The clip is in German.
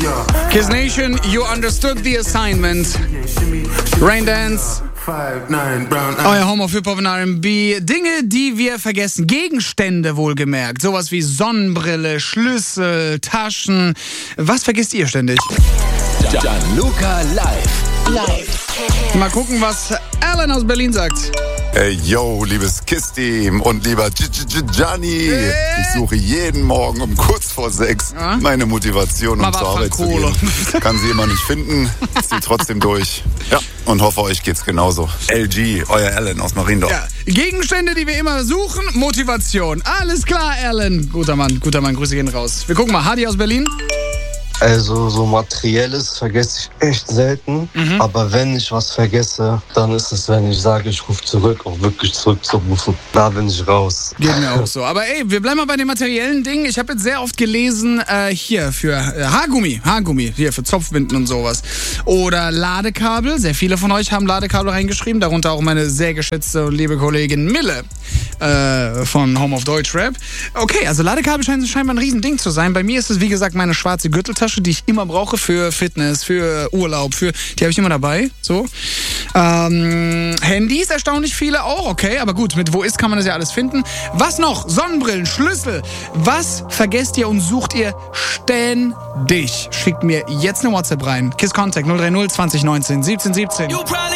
Kiss Nation, you understood the assignment. Raindance. Euer Home of Hip-Hop und R&B. Dinge, die wir vergessen. Gegenstände wohlgemerkt. Sowas wie Sonnenbrille, Schlüssel, Taschen. Was vergesst ihr ständig? Gianluca live. Mal gucken, was Alan aus Berlin sagt. Ey, yo, liebes KISS-Team und lieber Gianni. Ich suche jeden Morgen um kurz vor 6 meine Motivation, um zur Arbeit zu gehen. Kann sie immer nicht finden, zieht trotzdem durch. Ja, und hoffe, euch geht's genauso. LG, euer Alan aus Mariendorf. Ja. Gegenstände, die wir immer suchen, Motivation. Alles klar, Alan. Guter Mann, Grüße gehen raus. Wir gucken mal, Hadi aus Berlin. Also so Materielles vergesse ich echt selten, aber wenn ich was vergesse, dann ist es, wenn ich sage, ich rufe zurück, auch wirklich zurückzurufen. Da bin ich raus. Geht mir auch so. Aber ey, wir bleiben mal bei den materiellen Dingen. Ich habe jetzt sehr oft gelesen, hier für Haargummi, hier für Zopfbinden und sowas. Oder Ladekabel. Sehr viele von euch haben Ladekabel reingeschrieben, darunter auch meine sehr geschätzte und liebe Kollegin Mille von Home of Deutschrap. Okay, also Ladekabel scheint scheinbar ein Riesending zu sein. Bei mir ist es, wie gesagt, meine schwarze Gürteltasche, die ich immer brauche für Fitness, für Urlaub, die habe ich immer dabei. So. Handys, erstaunlich viele auch, okay, aber gut, mit wo ist, kann man das ja alles finden. Was noch? Sonnenbrillen, Schlüssel. Was vergesst ihr und sucht ihr ständig? Schickt mir jetzt eine WhatsApp rein. KISS Contact 030 20 19 17 17.